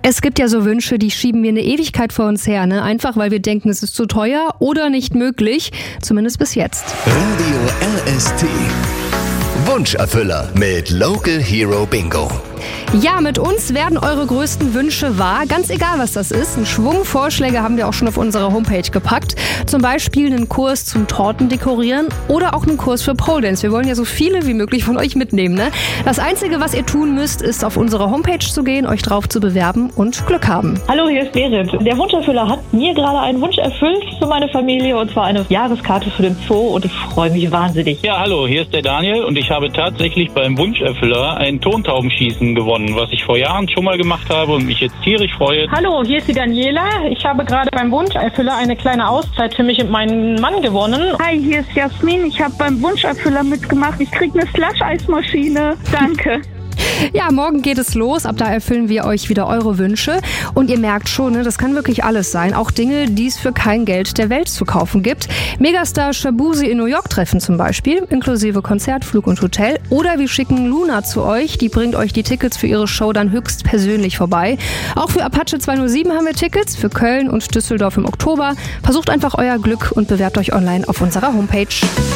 Es gibt ja so Wünsche, die schieben wir eine Ewigkeit vor uns her, ne? Einfach weil wir denken, es ist zu teuer oder nicht möglich. Zumindest bis jetzt. Radio RST. Wunscherfüller mit Local Hero Bingo. Ja, mit uns werden eure größten Wünsche wahr, ganz egal was das ist. Einen Schwung Vorschläge haben wir auch schon auf unserer Homepage gepackt. Zum Beispiel einen Kurs zum Tortendekorieren oder auch einen Kurs für Pole Dance. Wir wollen ja so viele wie möglich von euch mitnehmen, ne? Das Einzige, was ihr tun müsst, ist auf unsere Homepage zu gehen, euch drauf zu bewerben und Glück haben. Hallo, hier ist Berit. Der Wunscherfüller hat mir gerade einen Wunsch erfüllt für meine Familie, und zwar eine Jahreskarte für den Zoo, und ich freue mich wahnsinnig. Ja, hallo, hier ist der Daniel und ich habe tatsächlich beim Wunscherfüller ein Tontaubenschießen gewonnen, was ich vor Jahren schon mal gemacht habe und mich jetzt tierisch freue. Hallo, hier ist die Daniela. Ich habe gerade beim Wunscherfüller eine kleine Auszeit für mich und meinen Mann gewonnen. Hi, hier ist Jasmin. Ich habe beim Wunscherfüller mitgemacht. Ich kriege eine Slush-Eismaschine. Danke. Ja, morgen geht es los. Ab da erfüllen wir euch wieder eure Wünsche. Und ihr merkt schon, ne, das kann wirklich alles sein. Auch Dinge, die es für kein Geld der Welt zu kaufen gibt. Megastar Shabuzi in New York treffen zum Beispiel, inklusive Konzert, Flug und Hotel. Oder wir schicken Luna zu euch. Die bringt euch die Tickets für ihre Show dann höchst persönlich vorbei. Auch für Apache 207 haben wir Tickets, für Köln und Düsseldorf im Oktober. Versucht einfach euer Glück und bewerbt euch online auf unserer Homepage.